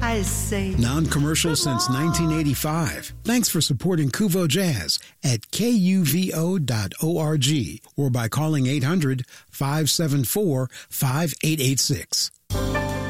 I say. Non-commercial since 1985. Thanks for supporting Kuvo Jazz at kuvo.org or by calling 800-574-5886.